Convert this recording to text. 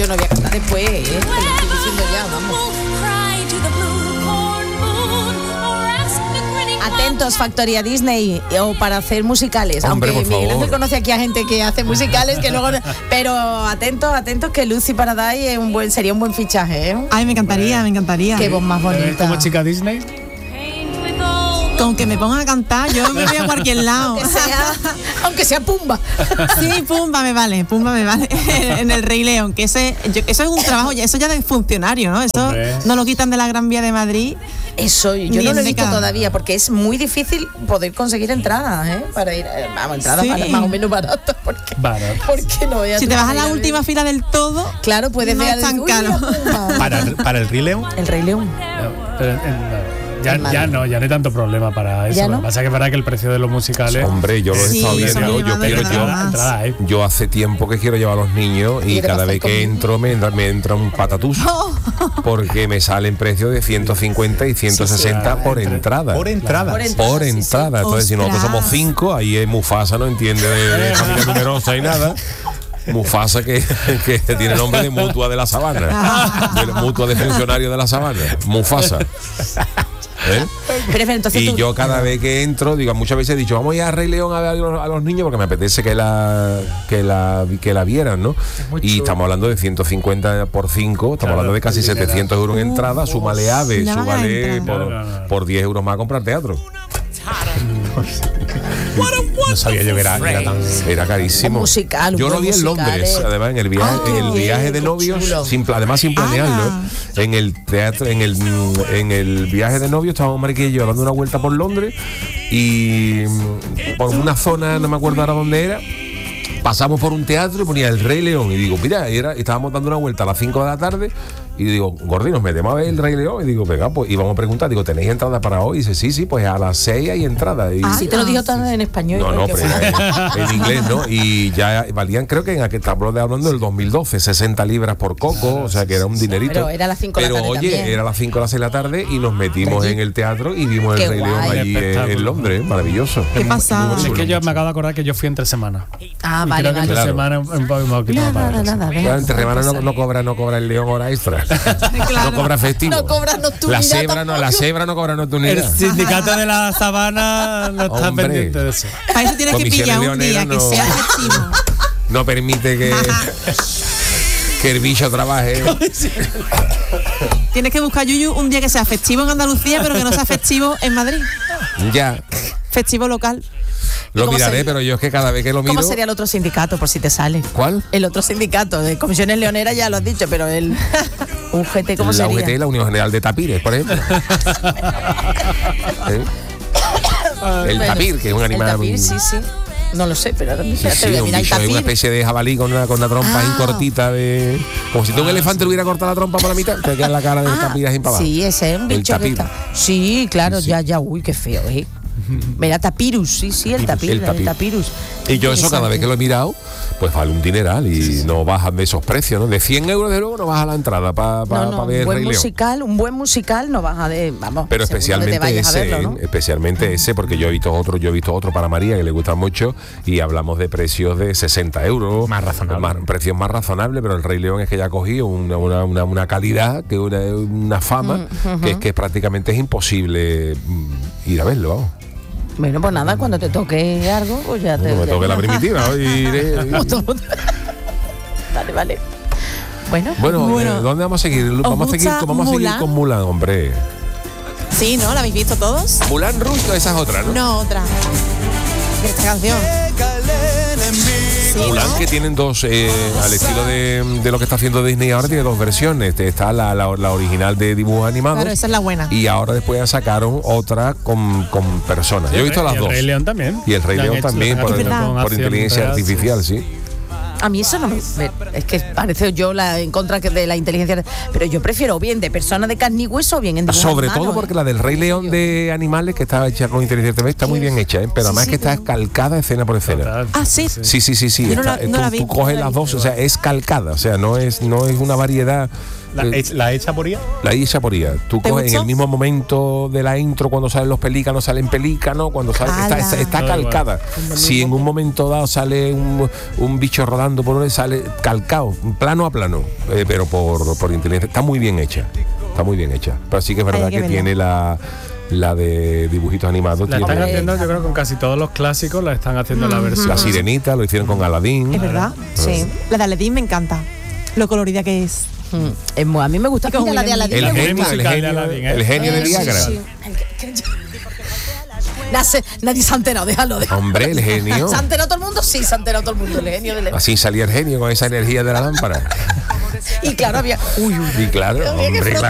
yo no voy a cantar después, te lo estoy diciendo ya, vamos. Atentos, Factoría Disney, o para hacer musicales. Hombre, aunque por Miguel favor. Ángel conoce aquí a gente que hace musicales, que luego, pero atentos que Lucy Paradise sería un buen fichaje, ¿eh? Ay, me encantaría. Qué voz más bonita. Como chica Disney. Con que me pongan a cantar, yo me voy a cualquier lado. Aunque sea Pumba. Sí, Pumba me vale. En el Rey León, que eso es un trabajo, eso ya de funcionario, ¿no? Eso no lo quitan de la Gran Vía de Madrid. Eso, yo no lo he visto todavía, porque es muy difícil poder conseguir entradas, ¿eh? Para ir, entradas más o menos baratas, porque no voy a si te vas a la última fila del todo, claro, puedes no ver es tan caro. ¿Para el Rey León? El Rey León. Ya no hay tanto problema para eso. Lo que pasa es que para que el precio de los musicales. Hombre, yo lo he estado viendo. Yo hace tiempo que quiero llevar a los niños y cada vez que entro me entra un patatús porque me salen precios de 150 y 160 por entrada. Por entrada. Entonces, si nosotros somos 5, ahí es Mufasa, no entiende de familia numerosa y nada. Mufasa que tiene nombre de mutua de la sabana, de mutua de funcionario de la sabana, Mufasa. Pero entonces y yo cada vez que entro, muchas veces he dicho, vamos a ir a Rey León a ver a los niños porque me apetece que la vieran, ¿no? Y estamos hablando de 150 por 5, estamos hablando de casi 700 euros en entrada, súmale ave, súmale por 10 euros más a comprar teatro. No sabía yo que era carísimo. Musical, yo lo vi en Londres, además en el viaje de novios, sin planearlo, en el teatro, en el viaje de novios estábamos Mariquilla y yo dando una vuelta por Londres y por una zona, no me acuerdo ahora dónde era. Pasamos por un teatro y ponía el Rey León y digo, mira, estábamos dando una vuelta a las 5 de la tarde y digo, Gordi, nos metemos a ver el Rey León y digo, venga, pues, y vamos a preguntar, digo, ¿tenéis entrada para hoy? Y dice, sí, pues a las 6 hay entrada. Y, sí, te lo dijo también en español. No, pero en inglés, ¿no? Y ya valían, creo que en aquel estamos hablando del 2012, 60 libras por coco, o sea que era un dinerito. Pero era a las 5 de la tarde. Pero oye, también. era a las 5 o las 6 de la tarde y nos metimos en el teatro y vimos el Rey León allí en Londres, maravilloso. ¿Qué pasaba? Es que yo me acabo de acordar que yo fui entre semana. Vale. Creo que entre semana Nada. Entre semana no cobra el León hora extra. No cobra festivo. No cobra nocturnidad. La cebra no cobra nocturnidad. El sindicato de la sabana no está pendiente de eso. Para eso tienes que pillar un día que sea festivo. No permite que el bicho trabaje. Tienes que buscar, Yuyu, un día que sea festivo en Andalucía, pero que no sea festivo en Madrid. Ya. Festivo local. Lo miraré, pero yo es que cada vez que lo miro... ¿Cómo sería el otro sindicato, por si te sale? ¿Cuál? El otro sindicato de comisiones leoneras, ya lo has dicho, pero el UGT, ¿cómo sería? La UGT, la Unión General de Tapires, por ejemplo. El tapir, que es un animal... El tapir, sí. No lo sé, pero Sí, un bicho, es una especie de jabalí con una trompa ahí cortita de... Como si un elefante le hubiera cortado la trompa por la mitad, te queda la cara del tapir así para abajo. Sí, ese es un bicho. El tapir. Que está... Sí, claro, sí. Ya, uy, qué feo, Mira, tapirus, sí, el tapirus. Y yo eso cada vez que lo he mirado, pues vale un dineral y no bajan de esos precios, ¿no? De 100 euros de luego no baja la entrada para ver el Rey León. Un buen musical no baja de, vamos. Pero especialmente ese, verlo, ¿no? especialmente ese, porque yo he visto otro para María que le gusta mucho y hablamos de precios de 60 euros. Más razonable. Precios más razonables, pero el Rey León es que ya ha cogido una calidad, que una fama, que prácticamente es imposible ir a verlo, vamos. Bueno, pues nada, cuando te toque algo, pues ya te... Me toque la primitiva. Vale. Bueno, ¿dónde vamos a seguir? Vamos a seguir con Mulan, hombre. Sí, ¿no? ¿La habéis visto todos? Mulan Rouge, esa es otra, ¿no? No, otra. Esta canción. Mulan, que tienen dos, al estilo de lo que está haciendo Disney ahora, tiene dos versiones. Está la original de dibujos animados. Claro, esa es la buena. Y ahora después ya sacaron otra con personas. Yo he visto las dos. Y el Rey León también. Y el Rey León también, por inteligencia artificial, sí. A mí eso no me... Es que parece yo en contra de la inteligencia... Pero yo prefiero bien de persona de carne y hueso o bien en dibujos Sobre animados, todo porque la del Rey León de animales, que está hecha con inteligencia artificial, está muy bien hecha, pero además que está calcada escena por escena. Sí. Sí. Tú Tú coges las dos, o sea, es calcada, o sea, no es una variedad ¿La hecha por IA? La hecha por IA. Tú coges en el mismo momento de la intro, cuando salen los pelícanos, salen pelícanos, cuando sale, está calcada. Si en un momento dado sale un bicho rodando por donde sale calcado, plano a plano, pero por inteligencia. Está muy bien hecha. Pero sí que es verdad que tiene la de dibujitos animados. La están haciendo, yo creo, con casi todos los clásicos, la están haciendo la versión. La Sirenita lo hicieron con Aladdin. Es verdad, sí. La de Aladdin me encanta, lo colorida que es. A mí me gusta como la de Aladdin. El genio de Viagra. Sí. Nadie se ha enterado, déjalo. Hombre, el genio. ¿Se ha enterado todo el mundo? Sí, se ha enterado todo el mundo. El genio del... Así salía el genio con esa energía de la lámpara. Y claro, había... Y claro, hombre,